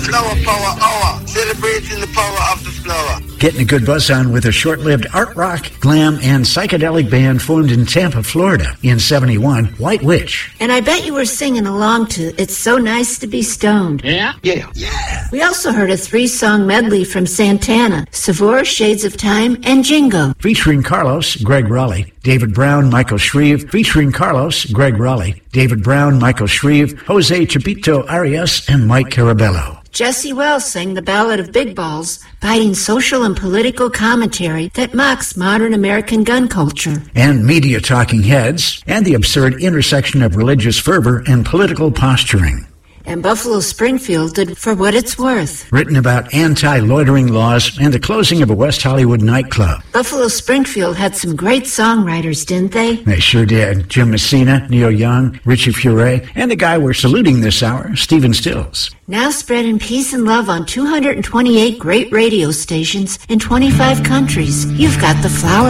Flower Power Hour, celebrating the power of the flower. Getting a good buzz on with a short-lived art rock, glam, and psychedelic band formed in Tampa, Florida in 71, White Witch. And I bet you were singing along to It's So Nice to Be Stoned. Yeah? Yeah. We also heard a 3-song medley from Santana, Savor, Shades of Time, and Jingo. Featuring Carlos, Greg Raleigh, David Brown, Michael Shreve. Featuring Carlos, Greg Raleigh, David Brown, Michael Shreve, Jose Chapito Arias, and Mike Carabello. Jesse Wells sang the Ballad of Big Balls, biting social and political commentary that mocks modern American gun culture. And media talking heads, and the absurd intersection of religious fervor and political posturing. And Buffalo Springfield did For What It's Worth. Written about anti-loitering laws and the closing of a West Hollywood nightclub. Buffalo Springfield had some great songwriters, didn't they? They sure did. Jim Messina, Neil Young, Richie Furay, and the guy we're saluting this hour, Stephen Stills. Now spreading peace and love on 228 great radio stations in 25 countries. You've got the flower